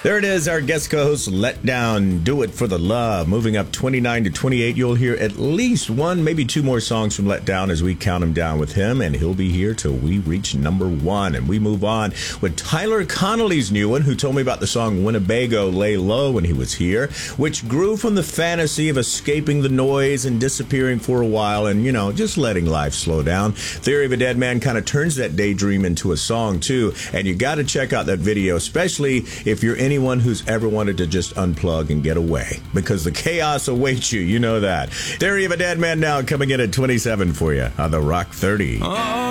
There it is, our guest co-host, Let Down, Do It for the Love. Moving up 29 to 28, you'll hear at least one, maybe two more songs from Let Down as we count them down with him, and he'll be here till we reach number one. And we move on with Tyler Connolly's new one, who told me about the song Winnebago Lay Low when he was here, which grew from the fantasy of escaping the noise and disappearing for a while and, you know, just letting life slow down. Theory of a Dead Man kind of turns that daydream into a song, too, and you got to check out that video, especially if you're anyone who's ever wanted to just unplug and get away, because the chaos awaits you. You know that. Theory of a Dead Man now coming in at 27 for you on the Rock 30.